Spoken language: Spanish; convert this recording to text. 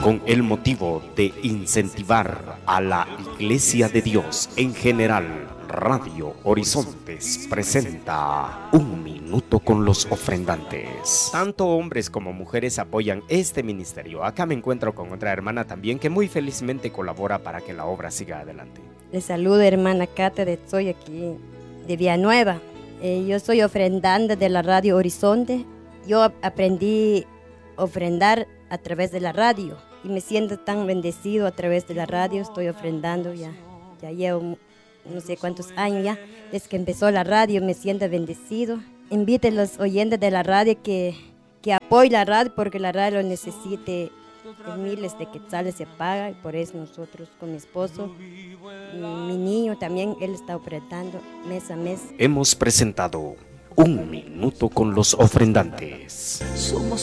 con el motivo de incentivar a la Iglesia de Dios en general, Radio Horizontes presenta Un Minuto con los Ofrendantes. Tanto hombres como mujeres apoyan este ministerio. Acá me encuentro con otra hermana también que muy felizmente colabora para que la obra siga adelante. Les saludo, hermana Cata, estoy aquí de Villanueva. Yo soy ofrendante de la Radio Horizonte. Yo aprendí a ofrendar a través de la radio y me siento tan bendecido a través de la radio. Estoy ofrendando ya llevo no sé cuántos años ya, desde que empezó la radio me siento bendecido. Invito a los oyentes de la radio que apoyen la radio porque la radio lo necesite. Miles de quetzales se paga y por eso nosotros con mi esposo, mi niño también, él está ofrendando mes a mes. Hemos presentado Un Minuto con los Ofrendantes.